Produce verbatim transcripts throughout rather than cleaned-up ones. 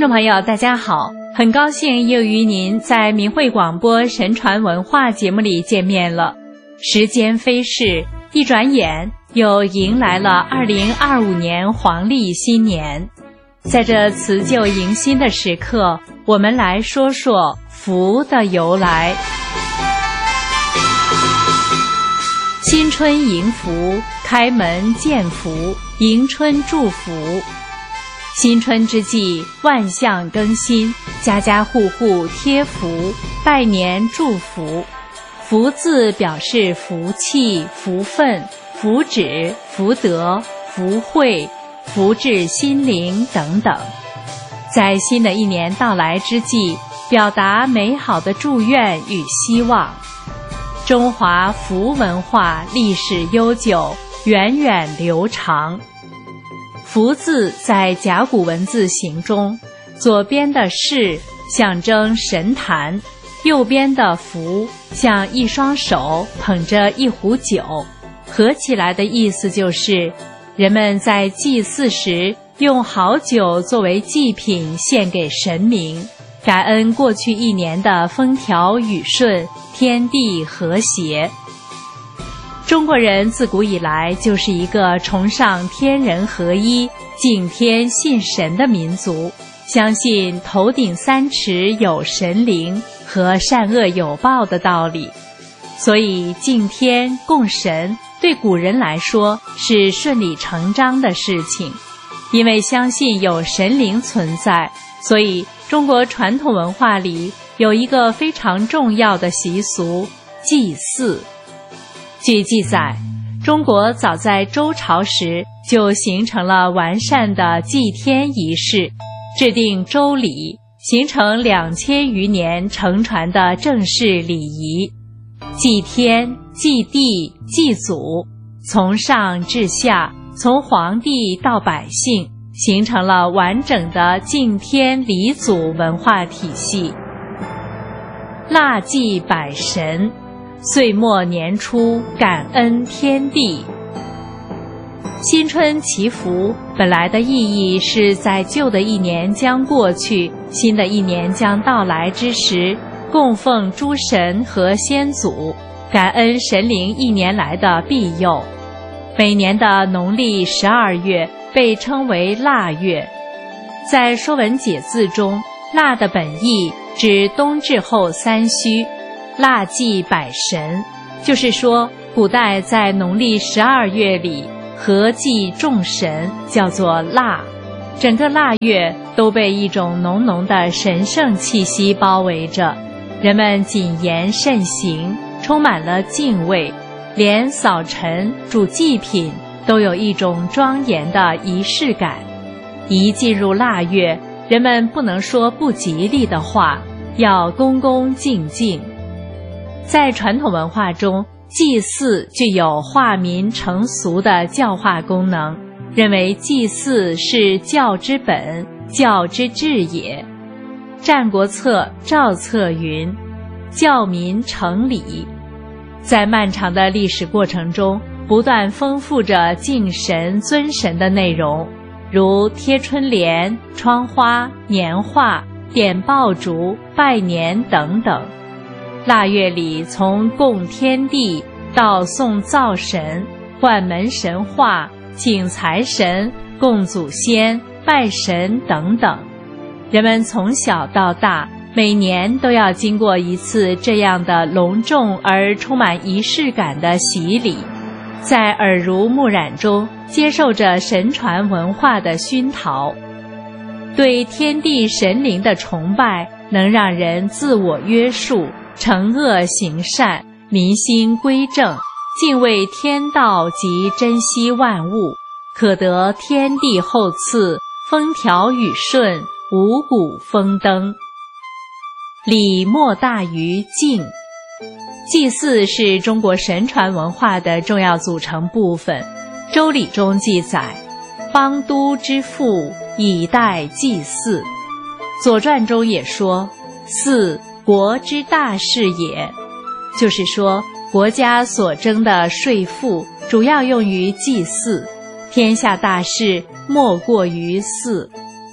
众朋友大家好，很高兴又与您在明慧广播神传文化节目里见面了。时间飞逝，一转眼又迎来了二零二五年黄历新年。在这辞旧迎新的时刻，我们来说说福的由来。新春迎福，开门见福，迎春祝福。新春之际，万象更新，家家户户贴福，拜年祝福。福字表示福气、福分、福祉、福德、福慧、福至心灵等等。在新的一年到来之际，表达美好的祝愿与希望。中华福文化历史悠久，源远流长。福字在甲骨文字形中，左边的士象征神坛，右边的福像一双手捧着一壶酒，合起来的意思就是人们在祭祀时用好酒作为祭品献给神明，感恩过去一年的风调雨顺，天地和谐。中国人自古以来就是一个崇尚天人合一、敬天信神的民族，相信头顶三尺有神灵和善恶有报的道理。所以敬天供神对古人来说是顺理成章的事情。因为相信有神灵存在，所以中国传统文化里有一个非常重要的习俗——祭祀。据记载，中国早在周朝时就形成了完善的祭天仪式，制定周礼，形成两千余年承传的正式礼仪。祭天、祭地、祭祖，从上至下，从皇帝到百姓，形成了完整的敬天礼祖文化体系。腊祭百神，岁末年初感恩天地。新春祈福本来的意义是在旧的一年将过去，新的一年将到来之时，供奉诸神和先祖，感恩神灵一年来的庇佑。每年的农历十二月被称为腊月。在《说文解字》中，腊的本意指冬至后三虚，腊祭百神，就是说古代在农历十二月里合祭众神，叫做腊。整个腊月都被一种浓浓的神圣气息包围着，人们谨言慎行，充满了敬畏，连扫尘、煮祭品都有一种庄严的仪式感。一进入腊月，人们不能说不吉利的话，要恭恭敬敬。在传统文化中，祭祀具有化民成俗的教化功能，认为祭祀是教之本，教之治也。《战国策·赵策》云：教民成礼。在漫长的历史过程中，不断丰富着敬神尊神的内容，如贴春联、窗花、年画、点爆竹、拜年等等。腊月里从供天地到送灶神、换门神话、请财神、供祖先、拜神等等，人们从小到大每年都要经过一次这样的隆重而充满仪式感的洗礼，在耳濡目染中接受着神传文化的熏陶。对天地神灵的崇拜能让人自我约束，惩恶行善，民心归正，敬畏天道及珍惜万物，可得天地厚赐，风调雨顺，五谷丰登。礼莫大于敬。祭祀是中国神传文化的重要组成部分。周礼中记载，邦都之父以待祭祀。左传中也说，祀国之大事也，就是说国家所征的税赋主要用于祭祀，天下大事莫过于祀。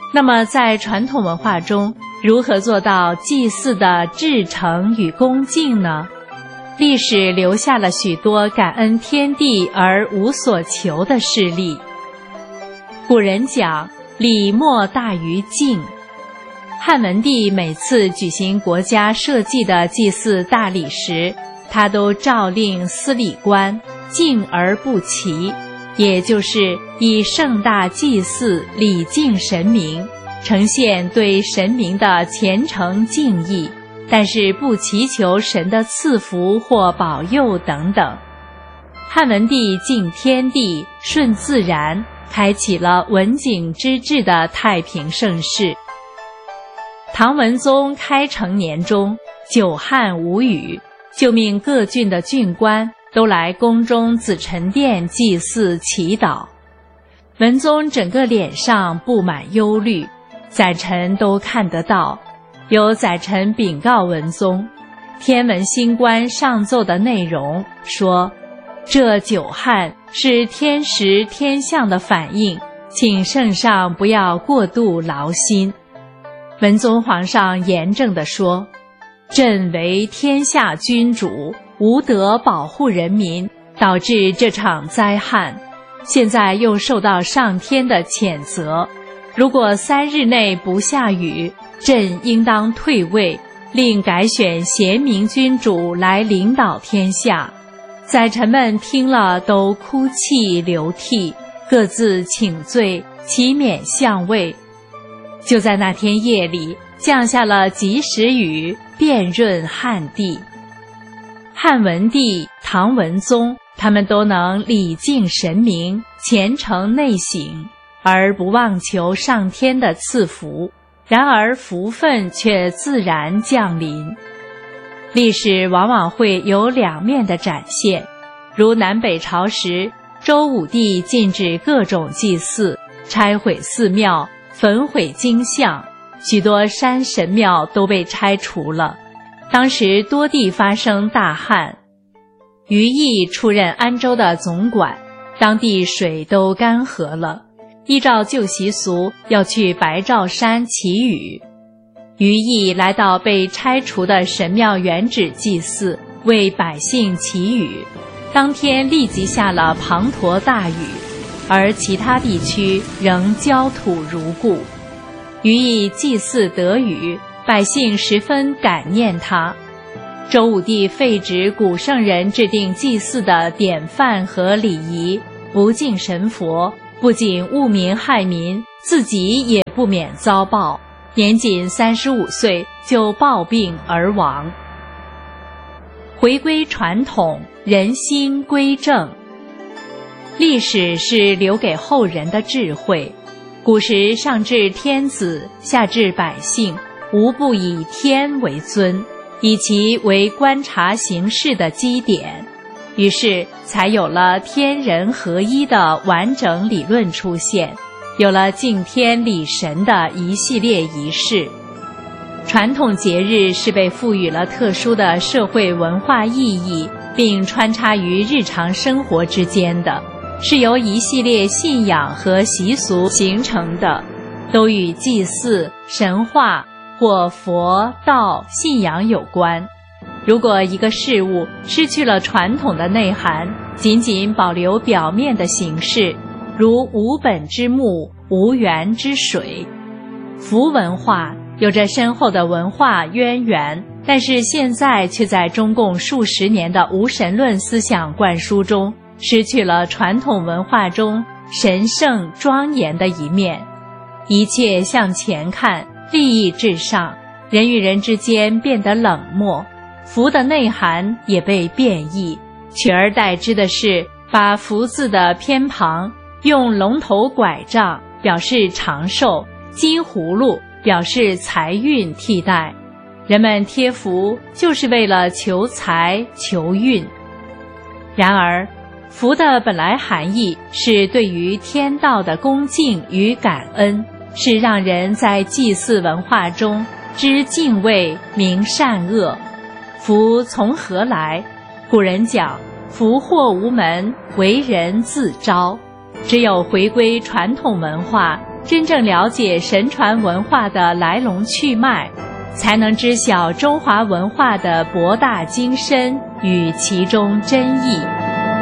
那么在传统文化中，如何做到祭祀的至诚与恭敬呢？历史留下了许多感恩天地而无所求的事例。古人讲礼莫大于敬，汉文帝每次举行国家社稷的祭祀大礼时，他都诏令司礼官敬而不齐，也就是以盛大祭祀礼敬神明，呈现对神明的虔诚敬意，但是不祈求神的赐福或保佑等等。汉文帝敬天地顺自然，开启了文景之治的太平盛世。唐文宗开成年中，久旱无雨，就命各郡的郡官都来宫中紫宸殿祭祀祈祷。文宗整个脸上布满忧虑，宰臣都看得到。有宰臣禀告文宗，天文星官上奏的内容说，这久旱是天时天象的反应，请圣上不要过度劳心。文宗皇上严正地说，朕为天下君主，无德保护人民，导致这场灾害，现在又受到上天的谴责。如果三日内不下雨，朕应当退位，另改选贤明君主来领导天下。宰臣们听了都哭泣流涕，各自请罪，祈免相位。就在那天夜里，降下了及时雨，遍润汉地。汉文帝、唐文宗，他们都能礼敬神明，虔诚内省，而不妄求上天的赐福，然而福分却自然降临。历史往往会有两面的展现，如南北朝时，周武帝禁止各种祭祀，拆毁寺庙，焚毁经像，许多山神庙都被拆除了。当时多地发生大旱，于毅出任安州的总管，当地水都干涸了，依照旧习俗要去白兆山祈雨。于毅来到被拆除的神庙原址祭祀，为百姓祈雨，当天立即下了滂沱大雨，而其他地区仍焦土如故。于毅祭祀得雨，百姓十分感念他。周武帝废止古圣人制定祭祀的典范和礼仪，不敬神佛，不仅误民害民，自己也不免遭报，年仅三十五岁就暴病而亡。回归传统，人心归正。历史是留给后人的智慧，古时上至天子，下至百姓，无不以天为尊，以其为观察形势的基点，于是才有了天人合一的完整理论出现，有了敬天礼神的一系列仪式。传统节日是被赋予了特殊的社会文化意义，并穿插于日常生活之间的，是由一系列信仰和习俗形成的，都与祭祀、神话或佛道信仰有关。如果一个事物失去了传统的内涵，仅仅保留表面的形式，如无本之木，无源之水。符文化有着深厚的文化渊源，但是现在却在中共数十年的无神论思想灌输中，失去了传统文化中神圣庄严的一面。一切向前看，利益至上，人与人之间变得冷漠，福的内涵也被变异，取而代之的是把福字的偏旁用龙头拐杖表示长寿，金葫芦表示财运替代。人们贴福就是为了求财求运。然而福的本来含义是对于天道的恭敬与感恩，是让人在祭祀文化中知敬畏明善恶。福从何来？古人讲福祸无门，为人自招。只有回归传统文化， 真正了解神传文化的来龙去脉，才能知晓中华文化的博大精深与其中真意。